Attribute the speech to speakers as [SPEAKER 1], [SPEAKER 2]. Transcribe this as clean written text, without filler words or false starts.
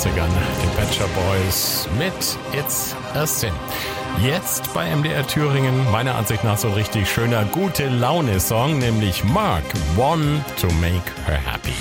[SPEAKER 1] 80ern. Die Pet Shop Boys mit It's a Sin. Jetzt bei MDR Thüringen meiner Ansicht nach so ein richtig schöner Gute-Laune-Song, nämlich Mark, One to Make Her Happy.